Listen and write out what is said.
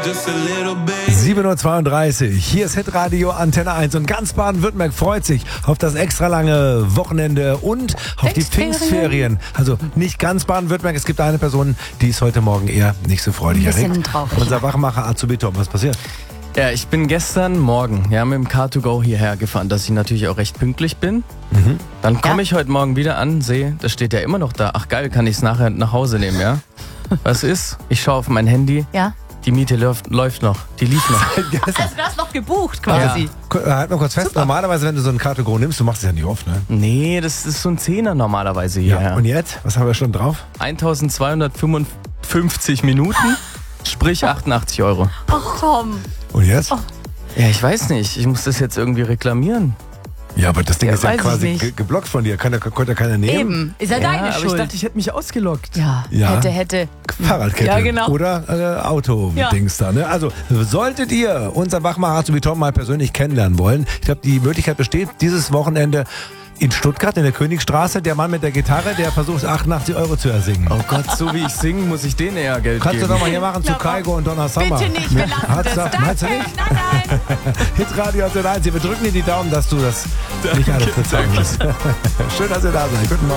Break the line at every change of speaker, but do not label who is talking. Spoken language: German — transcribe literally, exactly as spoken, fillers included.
sieben Uhr zweiunddreißig, hier ist Hitradio Antenne eins und ganz Baden-Württemberg freut sich auf das extra lange Wochenende und auf die Pfingstferien. Also nicht ganz Baden-Württemberg, es gibt eine Person, die ist heute Morgen eher nicht so freudig
Ein bisschen
erregt.
traurig.
Unser Wachmacher Azubi Tom, was passiert?
Ja, ich bin gestern Morgen ja, mit dem Car to Go hierher gefahren, dass ich natürlich auch recht pünktlich bin.
Mhm.
Dann komme
Ja.
ich heute Morgen wieder an, sehe, das steht ja immer noch da. Ach geil, kann ich es nachher nach Hause nehmen, ja? Was ist? Ich schaue auf mein Handy,
Ja.
die Miete läuft, läuft noch, die lief noch.
Also du hast noch gebucht quasi.
Halt mal kurz fest, normalerweise, wenn du so einen Car to Go nimmst, du machst es ja nicht oft, ne?
Nee, das ist so ein Zehner normalerweise hierher.
Und jetzt? Was haben wir schon drauf?
eintausendzweihundertfünfundfünfzig Minuten, sprich achtundachtzig Euro.
Ach komm.
Und jetzt?
Ja, ich weiß nicht, ich muss das jetzt irgendwie reklamieren.
Ja, aber das Ding
Ja,
ist ja
weiß ich
quasi
nicht.
ge geblockt von dir. Kann, konnte keiner nehmen.
Eben. Ist ja, deine
aber
Schuld.
ich dachte, ich hätte mich ausgelockt.
ja.
Ja.
Hätte, hätte.
Fahrradkette
Ja, genau.
oder äh, Auto-Dings da. Ne? Also solltet ihr unser Wachmacher Azubi Tom mal persönlich kennenlernen wollen, ich glaube, die Möglichkeit besteht dieses Wochenende in Stuttgart, in der Königstraße. Der Mann mit der Gitarre, der versucht achtundachtzig Euro zu ersingen.
Oh Gott, so wie ich singe, muss ich denen eher Geld
Kannst du
geben.
doch mal hier machen zu Kaigo und Donna Summer.
Bitte nicht, wir lassen
Hat's
das.
da- Meinst du
Danke.
nicht?
Nein, nein.
Hitradio Antenne eins. Wir drücken dir die Daumen, dass du das nicht alles bezahlen musst. Schön, dass ihr da seid. Guten Morgen.